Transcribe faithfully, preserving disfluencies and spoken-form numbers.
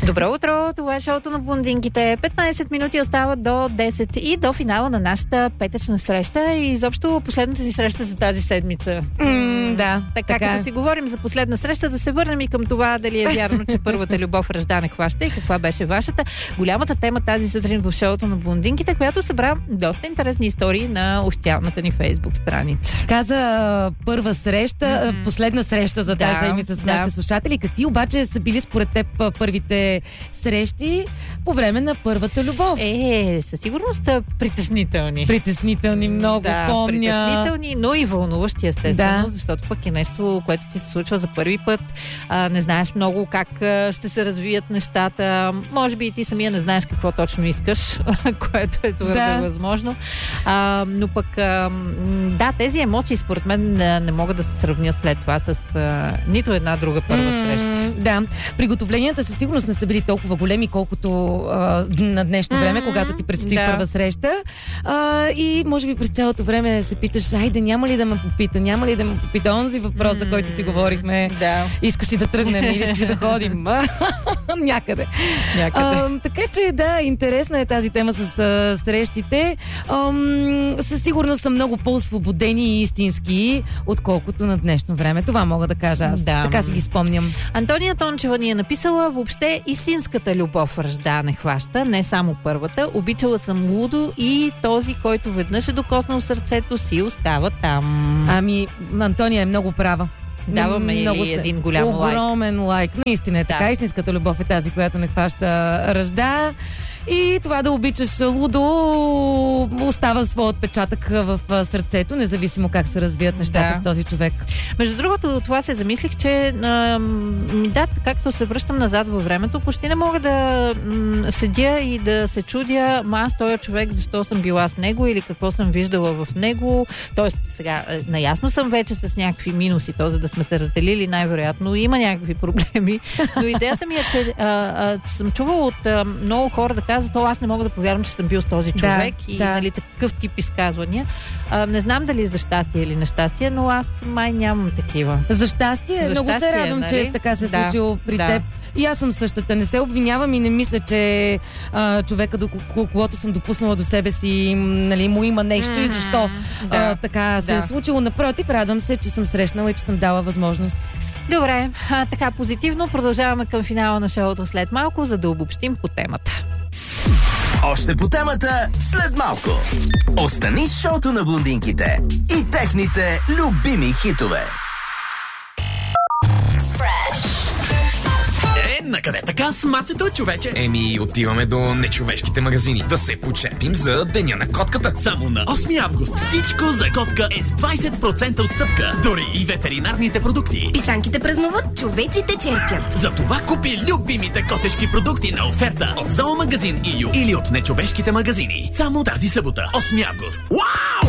Добро утро, това е шоуто на блондинките. петнайсет минути остават до десет и до финала на нашата петъчна среща и изобщо последната ни среща за тази седмица. Mm, да, така, така като е. си говорим за последна среща, да се върнем и към това дали е вярно, че първата любов ражда не хваща и каква беше вашата. Голямата тема тази сутрин в шоуто на блондинките, която събра доста интересни истории на официалната ни Фейсбук страница. Каза първа среща, Mm-hmm. последна среща за тази Да, седмица с да. нашите слушатели. Какви обаче са били според теб първите срещи по време на първата любов? Е, със сигурност притеснителни. Притеснителни, много да, помня. притеснителни, но и вълнуващи, естествено, Да. защото пък е нещо, което ти се случва за първи път. А, не знаеш много как а, ще се развият нещата. Може би и ти самия не знаеш какво точно искаш, което е твърде Да. възможно. А, но пък, а, да, тези емоции, според мен, не, не могат да се сравнят след това с а, нито една друга първа М, среща. Да, приготовленията със сигурност не са били толкова големи, колкото а, на днешно време, М, когато ти предстои да. първа среща. А, и може би през цялото време се питаш, айде, няма ли да ме попита, няма ли да ме попита онзи въпрос, за който си говорихме. Да, Искаш ли да тръгнем или искаш да ходим? Някъде. някъде. А, така че да, интересна е тази тема с а, срещите. Ам, със сигурност са много по-освободени и истински, отколкото на днешно време. Това мога да кажа аз. Да. Така си ги спомням. Антония Тончева ни е написала: въобще истинската любов ражда не хваща, не само първата. Обичала съм лудо и този, който веднъж е докоснал сърцето си, остава там. Ами, Антония е много права. Даваме и Много се- един голям лайк. Огромен лайк. Наистина е така. Да. Истинската любов е тази, която не хваща, ръжда. И това да обичаш лудо остава своя отпечатък в а, сърцето, независимо как се развият нещата Да. с този човек. Между другото, това се замислих, че а, ми да, както се връщам назад във времето, почти не мога да м, седя и да се чудя, ма аз този човек, защо съм била с него или какво съм виждала в него. Тоест, сега, е, наясно съм вече с някакви минуси, то за да сме се разделили, най-вероятно има някакви проблеми, но идеята ми е, че а, а, съм чувала от а, много хора да казват: о, аз не мога да повярвам, че съм бил с този човек и да. нали, такъв тип изказвания. А, не знам дали за щастие или нещастие, но аз май нямам такива. За щастие, За много щастие, се радвам, нали? че така се е Да, случило при да. теб. И аз съм същата. Не се обвинявам и не мисля, че а, човека, до ко- когото съм допуснала до себе си, м, нали, му има нещо и защо Да, а, така се да. е случило. Напротив, радвам се, че съм срещнала и че съм дала възможност. Добре, а, така позитивно продължаваме към финала на шоуто след малко, за да обобщим по темата. Още по темата след малко. Остани с шоуто на блондинките и техните любими хитове. Е, накъде така с мацето, човече? Еми, отиваме до нечовешките магазини да се почепим за Деня на котката. Само на осми август всичко за котка е с двайсет процента отстъпка. Дори и ветеринарните продукти. Писанките празнуват, човеците черпят. Затова купи любимите котешки продукти на оферта от Зоомагазин и ю или от нечовешките магазини. Само тази събота, осми август. Вау!